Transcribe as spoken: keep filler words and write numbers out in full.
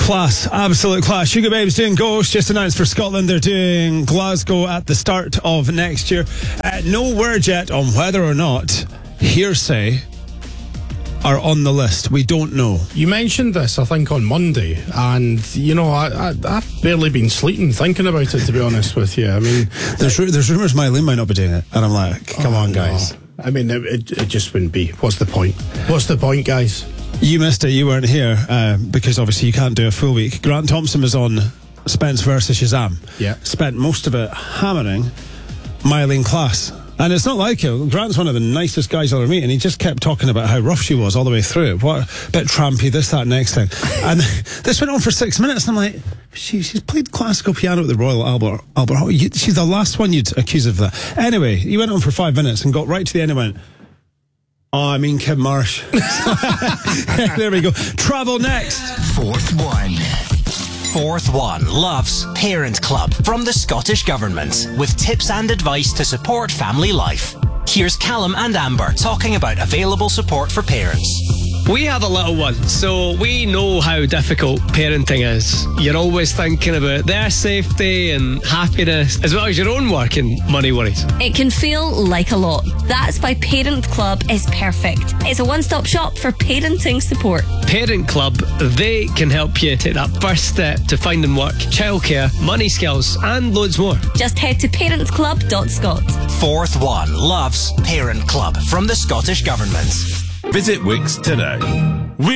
Class, absolute class. Sugar Babes doing Ghost, just announced for Scotland. They're doing Glasgow at the start of next year. Uh, no word yet on whether or not Hearsay are on the list. We don't know. You mentioned this, I think, on Monday, and you know, I, I, I've barely been sleeping thinking about it, to be honest with you. I mean, there's there's rumours Mylene might not be doing it, and I'm like, come oh, on, guys. No. I mean, it, it, it just wouldn't be. What's the point? What's the point, guys? You missed it. You weren't here uh, because obviously you can't do a full week. Grant Thompson was on Spence versus Shazam. Yeah, spent most of it hammering Mylene Class. And it's not like him. Grant's one of the nicest guys I'll ever meet, and he just kept talking about how rough she was all the way through. What a bit trampy, this, that, next thing. And this went on for six minutes, and I'm like, she, she's played classical piano at the Royal Albert Albert Hall. You, she's the last one you'd accuse of that. Anyway, he went on for five minutes and got right to the end and went, oh, I mean Kim Marsh. There we go. Travel next. Fourth one. Fourth One loves Parent Club from the Scottish Government with tips and advice to support family life. Here's Callum and Amber talking about available support for parents. We have a little one, so we know how difficult parenting is. You're always thinking about their safety and happiness, as well as your own work and money worries. It can feel like a lot. That's why Parent Club is perfect. It's a one-stop shop for parenting support. Parent Club, they can help you take that first step to finding work, childcare, money skills, and loads more. Just head to parent club dot scot. Fourth One loves Parent Club from the Scottish Government. Visit Wickes today.